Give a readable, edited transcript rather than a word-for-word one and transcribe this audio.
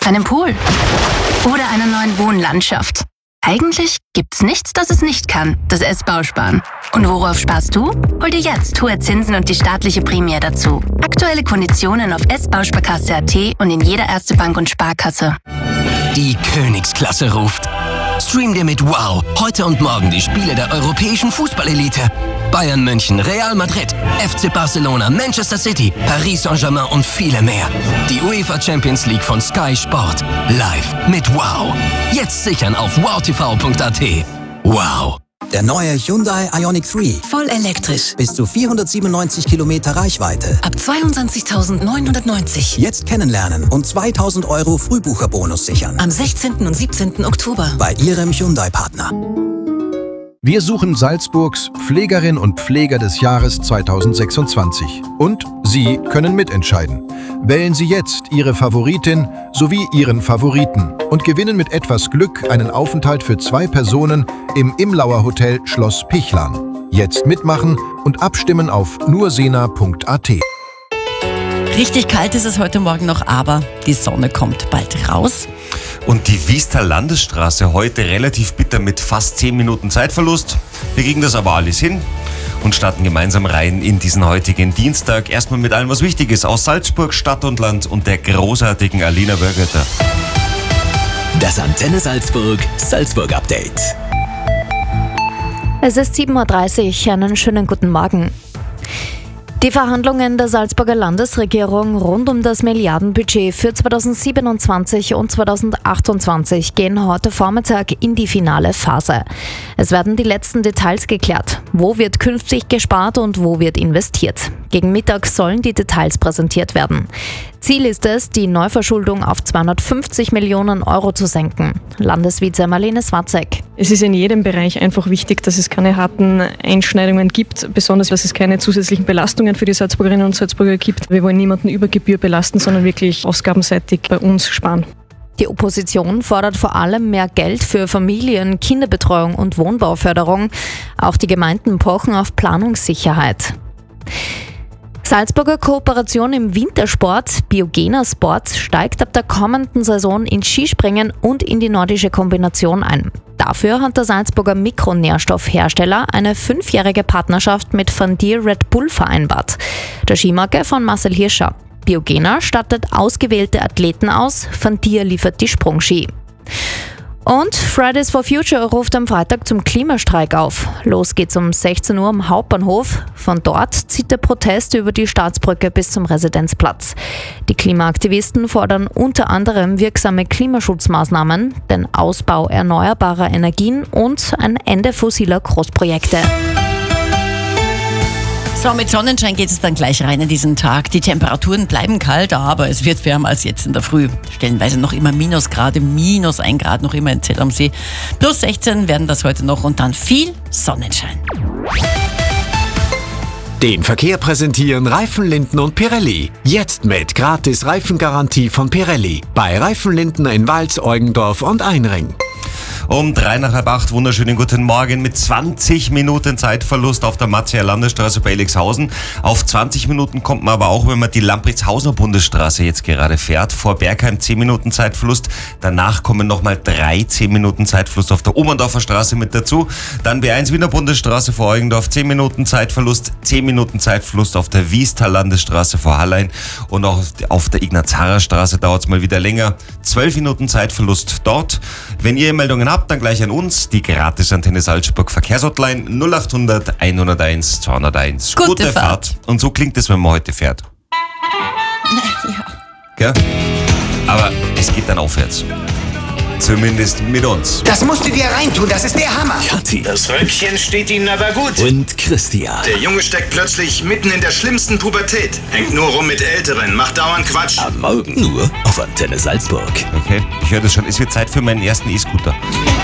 Einen Pool oder einer neuen Wohnlandschaft. Eigentlich gibt's nichts, das es nicht kann, das S-Bausparen. Und worauf sparst du? Hol dir jetzt hohe Zinsen und die staatliche Prämie dazu. Aktuelle Konditionen auf S-Bausparkasse.at und in jeder Erste Bank und Sparkasse. Die Königsklasse ruft. Stream dir mit Wow heute und morgen die Spiele der europäischen Fußballelite. Bayern München, Real Madrid, FC Barcelona, Manchester City, Paris Saint-Germain und viele mehr. Die UEFA Champions League von Sky Sport. Live mit Wow. Jetzt sichern auf wowtv.at. Wow. Der neue Hyundai Ioniq 3. Voll elektrisch. Bis zu 497 Kilometer Reichweite. Ab 22.990. Jetzt kennenlernen und 2.000 € Frühbucherbonus sichern. Am 16. und 17. Oktober. Bei Ihrem Hyundai-Partner. Wir suchen Salzburgs Pflegerin und Pfleger des Jahres 2026. Und Sie können mitentscheiden. Wählen Sie jetzt Ihre Favoritin sowie Ihren Favoriten und gewinnen mit etwas Glück einen Aufenthalt für 2 Personen im Imlauer Hotel Schloss Pichlan. Jetzt mitmachen und abstimmen auf nursena.at. Richtig kalt ist es heute Morgen noch, aber die Sonne kommt bald raus. Und die Wiester Landesstraße heute relativ bitter mit fast 10 Minuten Zeitverlust. Wir kriegen das aber alles hin und starten gemeinsam rein in diesen heutigen Dienstag. Erstmal mit allem, was wichtig ist aus Salzburg, Stadt und Land und der großartigen Alina Börgötter. Das Antenne Salzburg Update. Es ist 7.30 Uhr, einen schönen guten Morgen. Die Verhandlungen der Salzburger Landesregierung rund um das Milliardenbudget für 2027 und 2028 gehen heute Vormittag in die finale Phase. Es werden die letzten Details geklärt. Wo wird künftig gespart und wo wird investiert? Gegen Mittag sollen die Details präsentiert werden. Ziel ist es, die Neuverschuldung auf 250 Millionen € zu senken. Landesvize Marlene Swatzek. Es ist in jedem Bereich einfach wichtig, dass es keine harten Einschneidungen gibt, besonders, dass es keine zusätzlichen Belastungen für die Salzburgerinnen und Salzburger gibt. Wir wollen niemanden über Gebühr belasten, sondern wirklich ausgabenseitig bei uns sparen. Die Opposition fordert vor allem mehr Geld für Familien, Kinderbetreuung und Wohnbauförderung. Auch die Gemeinden pochen auf Planungssicherheit. Salzburger Kooperation im Wintersport, Biogena Sports, steigt ab der kommenden Saison in Skispringen und in die nordische Kombination ein. Dafür hat der Salzburger Mikronährstoffhersteller eine 5-jährige Partnerschaft mit Van Dier Red Bull vereinbart. Der Skimarke von Marcel Hirscher. Biogena stattet ausgewählte Athleten aus, Van Dier liefert die Sprungski. Und Fridays for Future ruft am Freitag zum Klimastreik auf. Los geht's um 16 Uhr am Hauptbahnhof. Von dort zieht der Protest über die Staatsbrücke bis zum Residenzplatz. Die Klimaaktivisten fordern unter anderem wirksame Klimaschutzmaßnahmen, den Ausbau erneuerbarer Energien und ein Ende fossiler Großprojekte. So, mit Sonnenschein geht es dann gleich rein in diesen Tag. Die Temperaturen bleiben kalt, aber es wird wärmer als jetzt in der Früh. Stellenweise noch immer Minusgrade, -1 Grad noch immer in Zell am See. Plus 16 werden das heute noch und dann viel Sonnenschein. Den Verkehr präsentieren Reifenlinden und Pirelli. Jetzt mit gratis Reifengarantie von Pirelli. Bei Reifenlinden in Wals, Eugendorf und Einring. Um 7:45, wunderschönen guten Morgen mit 20 Minuten Zeitverlust auf der Matzier Landesstraße bei Elixhausen. Auf 20 Minuten kommt man aber auch, wenn man die Lamprechtshausener Bundesstraße jetzt gerade fährt. Vor Bergheim 10 Minuten Zeitverlust. Danach kommen nochmal 10 Minuten Zeitverlust auf der Oberndorfer Straße mit dazu. Dann B1 Wiener Bundesstraße vor Eugendorf 10 Minuten Zeitverlust. 10 Minuten Zeitverlust auf der Wiester Landesstraße vor Hallein. Und auch auf der Ignaz-Harrer Straße dauert es mal wieder länger. 12 Minuten Zeitverlust dort. Wenn ihr Meldungen habt, dann gleich an uns. Die Gratis-Antenne Salzburg Verkehrshotline 0800 101 201. Gute Fahrt. Und so klingt es, wenn man heute fährt. Ja. Gell? Aber es geht dann aufwärts. Zumindest mit uns. Das musst du dir reintun, das ist der Hammer. Kathi Das Röckchen steht Ihnen aber gut. und Christian. Der Junge steckt plötzlich mitten in der schlimmsten Pubertät. Hängt nur rum mit Älteren, macht dauernd Quatsch. Am Morgen nur auf Antenne Salzburg. Okay, ich höre das schon. Es wird Zeit für meinen ersten E-Scooter.